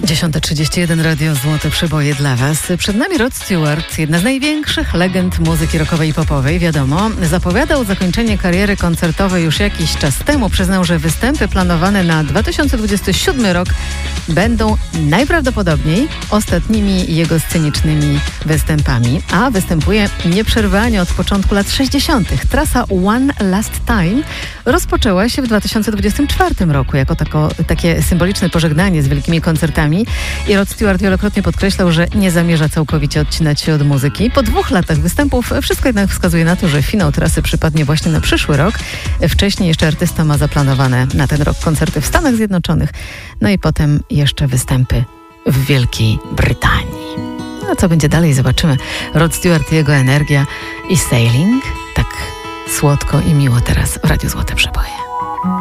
10:31 Radio Złote Przeboje dla Was. Przed nami Rod Stewart, jedna z największych legend muzyki rockowej i popowej, wiadomo. Zapowiadał zakończenie kariery koncertowej już jakiś czas temu. Przyznał, że występy planowane na 2027 rok będą najprawdopodobniej ostatnimi jego scenicznymi występami. A występuje nieprzerwanie od początku lat 60. Trasa One Last Time rozpoczęła się w 2024 roku jako takie symboliczne pożegnanie z wielkimi koncertami. I Rod Stewart wielokrotnie podkreślał, że nie zamierza całkowicie odcinać się od muzyki. Po 2 latach występów wszystko jednak wskazuje na to, że finał trasy przypadnie właśnie na przyszły rok. Wcześniej jeszcze artysta ma zaplanowane na ten rok koncerty w Stanach Zjednoczonych, no i potem jeszcze występy w Wielkiej Brytanii. A co będzie dalej, zobaczymy. Rod Stewart, jego energia i Sailing. Tak słodko i miło teraz w Radiu Złote Przeboje.